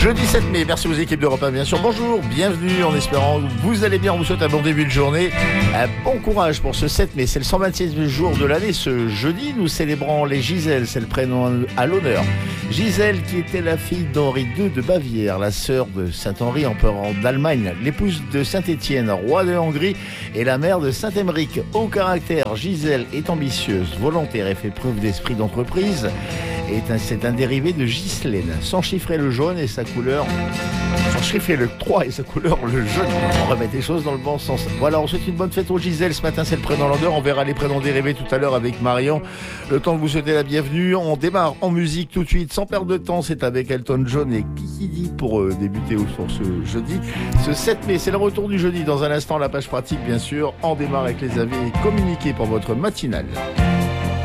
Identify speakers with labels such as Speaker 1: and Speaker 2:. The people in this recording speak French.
Speaker 1: Jeudi 7 mai, merci aux équipes d'Europe 1, bien sûr. Bonjour, bienvenue en espérant que vous allez bien. On vous souhaite un bon début de journée. Bon courage pour ce 7 mai. C'est le 126e jour de l'année. Ce jeudi, nous célébrons les Gisèle. C'est le prénom à l'honneur. Gisèle qui était la fille d'Henri II de Bavière, la sœur de Saint-Henri, empereur d'Allemagne, l'épouse de Saint-Étienne, roi de Hongrie, et la mère de Saint-Émeric. Au caractère, Gisèle est ambitieuse, volontaire et fait preuve d'esprit d'entreprise. C'est un dérivé de Ghislaine. Son chiffre est le jaune et sa couleur... Son chiffre est le 3 et sa couleur le jaune. On remet les choses dans le bon sens. Voilà, on souhaite une bonne fête aux Gisèle. Ce matin, c'est le prénom Lander. On verra les prénoms dérivés tout à l'heure avec Marion. Le temps de vous souhaiter la bienvenue. On démarre en musique tout de suite, sans perdre de temps. C'est avec Elton John et Kiki D pour débuter sur ce jeudi. Ce 7 mai, c'est le retour du jeudi. Dans un instant, la page pratique, bien sûr. On démarre avec les avis communiqués pour votre matinale.